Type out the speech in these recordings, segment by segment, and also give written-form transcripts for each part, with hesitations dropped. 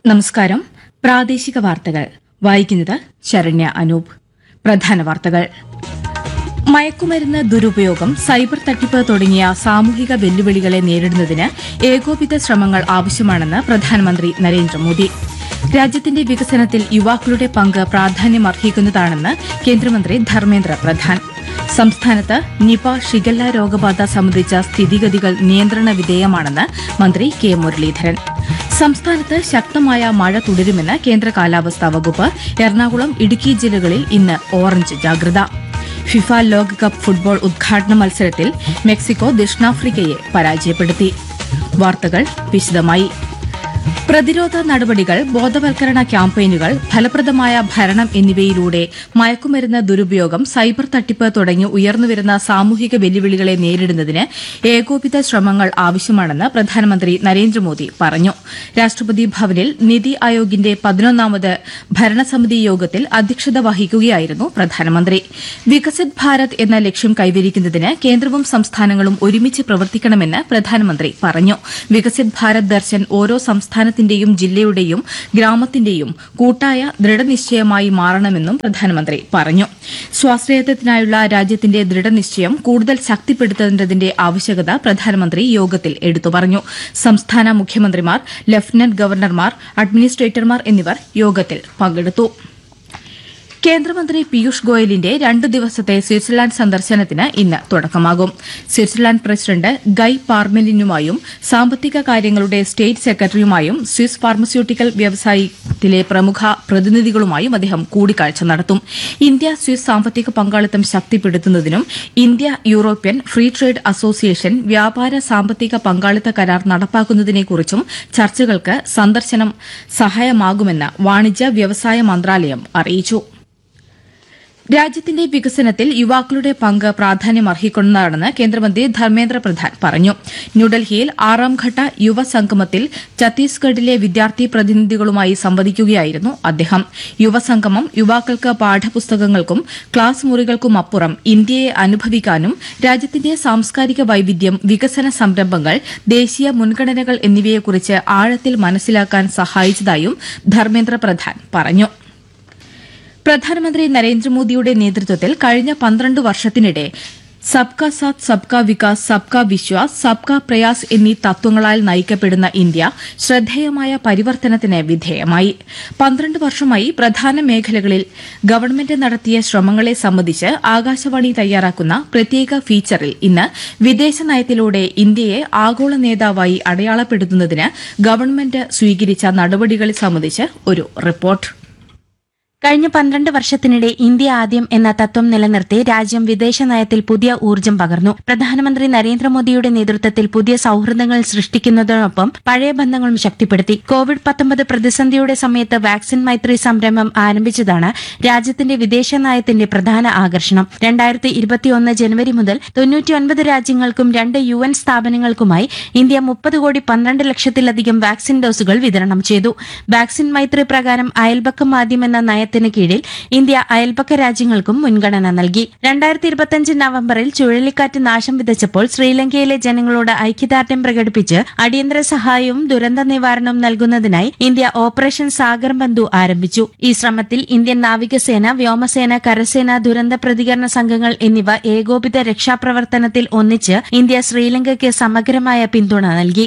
നമസ്കാരം. പ്രാദേശിക വാർത്തകൾ വായിക്കുന്നത് ശരണ്യ അനൂപ്. പ്രധാന വാർത്തകൾ. മയക്കുമരുന്ന് ദുരുപയോഗം, സൈബർ തട്ടിപ്പ് തുടങ്ങിയ സാമൂഹിക വെല്ലുവിളികളെ നേരിടുന്നതിന് ഏകോപിത ശ്രമങ്ങൾ ആവശ്യമാണെന്ന് പ്രധാനമന്ത്രി നരേന്ദ്രമോദി. രാജ്യത്തിന്റെ വികസനത്തിൽ യുവാക്കളുടെ പങ്ക് പ്രാധാന്യമർഹിക്കുന്നതാണെന്ന് കേന്ദ്രമന്ത്രി ധർമ്മേന്ദ്ര പ്രധാൻ. സംസ്ഥാനത്ത് നിപ, ഷിഗല്ല രോഗബാധ സംബന്ധിച്ച സ്ഥിതിഗതികൾ നിയന്ത്രണ വിധേയമാണെന്ന് മന്ത്രി കെ മുരളീധരൻ. സംസ്ഥാനത്ത് ശക്തമായ മഴ തുടരുമെന്ന് കേന്ദ്ര കാലാവസ്ഥാ വകുപ്പ്. എറണാകുളം, ഇടുക്കി ജില്ലകളിൽ ഇന്ന് ഓറഞ്ച് ജാഗ്രത. ഫിഫ ലോകകപ്പ് ഫുട്ബോൾ ഉദ്ഘാടന മത്സരത്തിൽ മെക്സിക്കോ ദക്ഷിണാഫ്രിക്കയെ പരാജയപ്പെടുത്തി. വാർത്തകൾ വിശദമായി. പ്രതിരോധ നടപടികൾ, ബോധവൽക്കരണ ക്യാമ്പയിനുകൾ, ഫലപ്രദമായ ഭരണം എന്നിവയിലൂടെ മയക്കുമരുന്ന് ദുരുപയോഗം, സൈബർ തട്ടിപ്പ് തുടങ്ങി ഉയർന്നുവരുന്ന സാമൂഹിക വെല്ലുവിളികളെ നേരിടുന്നതിന് ഏകോപിത ശ്രമങ്ങൾ ആവശ്യമാണെന്ന് പ്രധാനമന്ത്രി നരേന്ദ്രമോദി പറഞ്ഞു. രാഷ്ട്രപതി ഭവനിൽ നിതി ആയോഗിന്റെ 11ാമത് ഭരണസമിതി യോഗത്തിൽ അധ്യക്ഷത വഹിക്കുകയായിരുന്നു പ്രധാനമന്ത്രി. വികസിത് ഭാരത് എന്ന ലക്ഷ്യം കൈവരിക്കുന്നതിന് കേന്ദ്രവും സംസ്ഥാനങ്ങളും ഒരുമിച്ച് പ്രവർത്തിക്കണമെന്ന് പ്രധാനമന്ത്രി പറഞ്ഞു. വികസിത് ഭാരത് ദർശൻ ഓരോ സംസ്ഥാനത്തിന്റെയും ജില്ലയുടെയും ഗ്രാമത്തിന്റെയും കൂട്ടായ ദൃഢനിശ്ചയമായി മാറണമെന്നും പ്രധാനമന്ത്രി പറഞ്ഞു. സ്വാശ്രയത്വത്തിനായുള്ള രാജ്യത്തിന്റെ ദൃഢനിശ്ചയം കൂടുതൽ ശക്തിപ്പെടുത്തേണ്ടതിന്റെ ആവശ്യകത പ്രധാനമന്ത്രി യോഗത്തിൽ എടുത്തു പറഞ്ഞു. സംസ്ഥാന മുഖ്യമന്ത്രിമാർ, ലഫ്റ്റനന്റ് ഗവർണർമാർ, അഡ്മിനിസ്ട്രേറ്റർമാർ എന്നിവർ യോഗത്തിൽ പങ്കെടുത്തു. കേന്ദ്രമന്ത്രി പീയൂഷ് ഗോയലിന്റെ 2 ദിവസത്തെ സ്വിറ്റ്സർലാൻഡ് സന്ദർശനത്തിന് ഇന്ന് തുടക്കമാകും. സ്വിറ്റ്സർലാൻഡ് പ്രസിഡന്റ് ഗൈ പാർമെലിനുമായും സാമ്പത്തിക കാര്യങ്ങളുടെ സ്റ്റേറ്റ് സെക്രട്ടറിയുമായും സ്വിസ് ഫാർമസ്യൂട്ടിക്കൽ വ്യവസായത്തിലെ പ്രമുഖ പ്രതിനിധികളുമായും അദ്ദേഹം കൂടിക്കാഴ്ച നടത്തും. ഇന്ത്യ സ്വിസ് സാമ്പത്തിക പങ്കാളിത്തം ശക്തിപ്പെടുത്തുന്നതിനും India European free trade association വ്യാപാര സാമ്പത്തിക പങ്കാളിത്ത കരാർ നടപ്പാക്കുന്നതിനെക്കുറിച്ചും ചർച്ചകൾക്ക് സന്ദർശനം സഹായമാകുമെന്ന് വാണിജ്യ വ്യവസായ മന്ത്രാലയം അറിയിച്ചു. രാജ്യത്തിന്റെ വികസനത്തിൽ യുവാക്കളുടെ പങ്ക് പ്രാധാന്യമർഹിക്കുന്നതാണെന്ന് കേന്ദ്രമന്ത്രി ധർമ്മേന്ദ്ര പ്രധാൻ പറഞ്ഞു. ന്യൂഡൽഹിയിൽ 6ാംഘട്ട യുവസംഗമത്തിൽ ഛത്തീസ്ഗഡിലെ വിദ്യാർത്ഥി പ്രതിനിധികളുമായി സംവദിക്കുകയായിരുന്നു അദ്ദേഹം. യുവസംഗമം യുവാക്കൾക്ക് പാഠപുസ്തകങ്ങൾക്കും ക്ലാസ് മുറികൾക്കുമപ്പുറം ഇന്ത്യയെ അനുഭവിക്കാനും രാജ്യത്തിന്റെ സാംസ്കാരിക വൈവിധ്യം, വികസന സംരംഭങ്ങൾ, ദേശീയ മുൻഗണനകൾ എന്നിവയെക്കുറിച്ച് ആഴത്തിൽ മനസ്സിലാക്കാൻ സഹായിച്ചതായും ധർമ്മേന്ദ്ര പ്രധാൻ പറഞ്ഞു. പ്രധാനമന്ത്രി നരേന്ദ്രമോദിയുടെ നേതൃത്വത്തിൽ കഴിഞ്ഞ 12 വർഷത്തിനിടെ സബ്കാ സാത്ത്, സബ്കാ വികാസ്, സബ്കാ വിശ്വാസ്, സബ്കാ പ്രയാസ് എന്നീ തത്വങ്ങളാൽ നയിക്കപ്പെടുന്ന ഇന്ത്യ ശ്രദ്ധേയമായ പരിവർത്തനത്തിന് വിധേയമായി. 12 വർഷമായി പ്രധാന മേഖലകളിൽ ഗവൺമെന്റ് നടത്തിയ ശ്രമങ്ങളെ സംബന്ധിച്ച് ആകാശവാണി തയ്യാറാക്കുന്ന പ്രത്യേക ഫീച്ചറിൽ ഇന്ന് വിദേശ നയത്തിലൂടെ ഇന്ത്യയെ ആഗോള നേതാവായി അടയാളപ്പെടുത്തുന്നതിന് ഗവൺമെന്റ് സ്വീകരിച്ച നടപടികൾ സംബന്ധിച്ച് ഒരു റിപ്പോർട്ട്. കഴിഞ്ഞ 12 വർഷത്തിനിടെ ഇന്ത്യ ആദ്യം എന്ന തത്വം നിലനിർത്തി രാജ്യം വിദേശ നയത്തിൽ പുതിയ ഊർജ്ജം പകർന്നു. പ്രധാനമന്ത്രി നരേന്ദ്രമോദിയുടെ നേതൃത്വത്തിൽ പുതിയ സൌഹൃദങ്ങൾ സൃഷ്ടിക്കുന്നതിനൊപ്പം പഴയ ബന്ധങ്ങളും ശക്തിപ്പെടുത്തി. കോവിഡ്-19 പ്രതിസന്ധിയുടെ സമയത്ത് വാക്സിൻ മൈത്രി സംരംഭം ആരംഭിച്ചതാണ് രാജ്യത്തിന്റെ വിദേശ നയത്തിന്റെ പ്രധാന ആകർഷണം. 2021 ജനുവരി മുതൽ 99 രാജ്യങ്ങൾക്കും 2 UN സ്ഥാപനങ്ങൾക്കുമായി ഇന്ത്യ 30 കോടി 12 ലക്ഷത്തിലധികം വാക്സിൻ ഡോസുകൾ വിതരണം ചെയ്തു. വാക്സിൻ മൈത്രി പ്രകാരം അയൽപക്കം ആദ്യം എന്ന നയത്തിന് കീഴിൽ ഇന്ത്യ അയൽപക്ക രാജ്യങ്ങൾക്കും മുൻഗണന നൽകി. 2025 നവംബറിൽ ചുഴലിക്കാറ്റ് നാശം വിതച്ചപ്പോൾ ശ്രീലങ്കയിലെ ജനങ്ങളോട് ഐക്യദാർഢ്യം പ്രകടിപ്പിച്ച് അടിയന്തര സഹായവും ദുരന്ത നിവാരണവും നൽകുന്നതിനായി ഇന്ത്യ ഓപ്പറേഷൻ സാഗർ ബന്ധു ആരംഭിച്ചു. ഈ ശ്രമത്തിൽ ഇന്ത്യൻ നാവികസേന, വ്യോമസേന, കരസേന, ദുരന്ത പ്രതികരണ സംഘങ്ങൾ എന്നിവ ഏകോപിത രക്ഷാപ്രവർത്തനത്തിൽ ഒന്നിച്ച് ഇന്ത്യ ശ്രീലങ്കയ്ക്ക് സമഗ്രമായ പിന്തുണ നൽകി.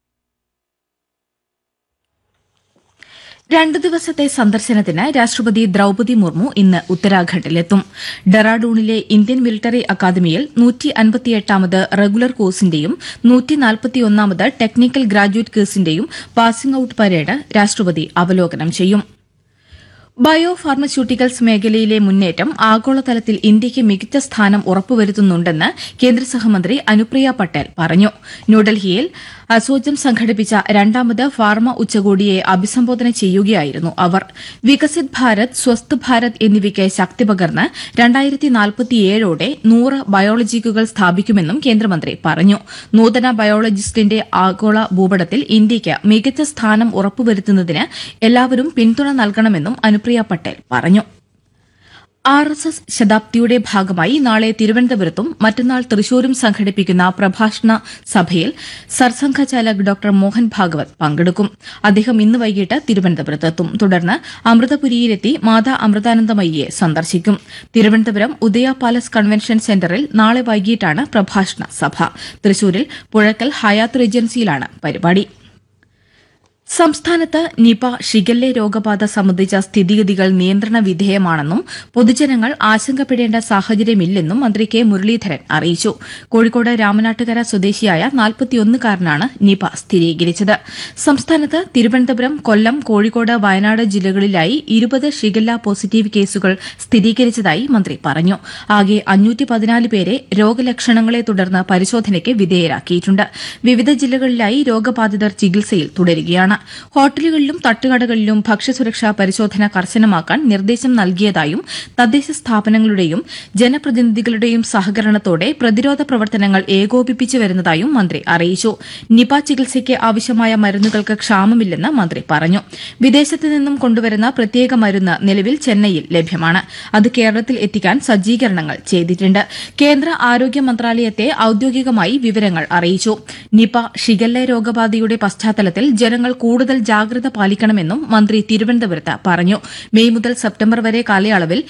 2 ദിവസത്തെ സന്ദർശനത്തിന് രാഷ്ട്രപതി ദ്രൌപതി മുർമു ഇന്ന് ഉത്തരാഖണ്ഡിലെത്തും. ഡെറാഡൂണിലെ ഇന്ത്യൻ മിലിറ്ററി അക്കാദമിയിൽ 158ാമത് regular കോഴ്സിന്റെയും 141ാമത് technical graduate കോഴ്സിന്റെയും passing out parade രാഷ്ട്രപതി അവലോകനം ചെയ്യും. ബയോ ഫാർമസ്യൂട്ടിക്കൽസ് മേഖലയിലെ മുന്നേറ്റം ആഗോളതലത്തിൽ ഇന്ത്യയ്ക്ക് മികച്ച സ്ഥാനം ഉറപ്പുവരുത്തുന്നുണ്ടെന്ന് കേന്ദ്ര സഹമന്ത്രി അനുപ്രിയ പട്ടേൽ പറഞ്ഞു. ന്യൂഡൽഹിയിൽ അസോചം സംഘടിപ്പിച്ച 2ാമത് ഫാർമ ഉച്ചകോടിയെ അഭിസംബോധന ചെയ്യുകയായിരുന്നു അവർ. വികസിത് ഭാരത്, സ്വസ്ഥ് ഭാരത് എന്നിവയ്ക്ക് ശക്തി പകർന്ന് 2047ഓടെ 100 ബയോളജിക്കുകൾ സ്ഥാപിക്കുമെന്നും കേന്ദ്രമന്ത്രി പറഞ്ഞു. നൂതന ബയോളജിസ്റ്റിന്റെ ആഗോള ഭൂപടത്തിൽ ഇന്ത്യയ്ക്ക് മികച്ച സ്ഥാനം ഉറപ്പുവരുത്തുന്നതിന് എല്ലാവരും പിന്തുണ നൽകണമെന്നും അനുപ്രിയ പട്ടേൽ പറഞ്ഞു. RSS ശതാബ്ദിയുടെ ഭാഗമായി നാളെ തിരുവനന്തപുരത്തും മറ്റന്നാൾ തൃശൂരും സംഘടിപ്പിക്കുന്ന പ്രഭാഷണ സഭയിൽ സർസംഘചാലക് ഡോക്ടർ മോഹൻ ഭാഗവത് പങ്കെടുക്കും. അദ്ദേഹം ഇന്ന് വൈകിട്ട് തിരുവനന്തപുരത്തെത്തും. തുടർന്ന് അമൃതപുരിയിലെത്തി മാതാ അമൃതാനന്ദമയിയെ സന്ദർശിക്കും. തിരുവനന്തപുരം ഉദയ പാലസ് കൺവെൻഷൻ സെന്ററിൽ നാളെ വൈകിട്ടാണ് പ്രഭാഷണ സഭ. തൃശൂരിൽ പുഴക്കൽ ഹയാത്ത് റീജൻസിയിലാണ് പരിപാടി. സംസ്ഥാനത്ത് നിപ, ഷിഗല്ല രോഗബാധ സംബന്ധിച്ച സ്ഥിതിഗതികൾ നിയന്ത്രണ വിധേയമാണെന്നും പൊതുജനങ്ങൾ ആശങ്കപ്പെടേണ്ട സാഹചര്യമില്ലെന്നും മന്ത്രി കെ മുരളീധരൻ അറിയിച്ചു. കോഴിക്കോട് രാമനാട്ടുകര സ്വദേശിയായ 41-കാരനാണ് നിപ സ്ഥിരീകരിച്ചത്. സംസ്ഥാനത്ത് തിരുവനന്തപുരം, കൊല്ലം, കോഴിക്കോട്, വയനാട് ജില്ലകളിലായി 20 ഷിഗല്ല പോസിറ്റീവ് കേസുകൾ സ്ഥിരീകരിച്ചതായി മന്ത്രി പറഞ്ഞു. ആകെ 514 പേരെ രോഗലക്ഷണങ്ങളെ തുടർന്ന് പരിശോധനയ്ക്ക് വിധേയരാക്കിയിട്ടുണ്ട്. വിവിധ ജില്ലകളിലായി രോഗബാധിതർ ചികിത്സയിൽ തുടരുകയാണ്. ഹോട്ടലുകളിലും തട്ടുകടകളിലും ഭക്ഷ്യസുരക്ഷാ പരിശോധന കർശനമാക്കാൻ നിർദ്ദേശം നൽകിയതായും തദ്ദേശ സ്ഥാപനങ്ങളുടെയും ജനപ്രതിനിധികളുടെയും സഹകരണത്തോടെ പ്രതിരോധ പ്രവർത്തനങ്ങൾ ഏകോപിപ്പിച്ചു വരുന്നതായും മന്ത്രി അറിയിച്ചു. നിപ ചികിത്സയ്ക്ക് ആവശ്യമായ മരുന്നുകൾക്ക് ക്ഷാമമില്ലെന്ന് മന്ത്രി പറഞ്ഞു. വിദേശത്ത് നിന്നും കൊണ്ടുവരുന്ന പ്രത്യേക മരുന്ന് നിലവിൽ ചെന്നൈയിൽ ലഭ്യമാണ്. അത് കേരളത്തിൽ എത്തിക്കാൻ സജ്ജീകരണങ്ങൾ ചെയ്തിട്ടുണ്ട്. കേന്ദ്ര ആരോഗ്യ മന്ത്രാലയത്തെ ഔദ്യോഗികമായി വിവരങ്ങൾ അറിയിച്ചു. നിപ, ഷിഗല്ല രോഗബാധയുടെ പശ്ചാത്തലത്തിൽ ജനങ്ങൾ കൂടുതൽ ജാഗ്രത പാലിക്കണമെന്നും മന്ത്രി തിരുവനന്തപുരത്ത് പറഞ്ഞു. മെയ് മുതൽ സെപ്റ്റംബർ വരെ കാലയളവിൽ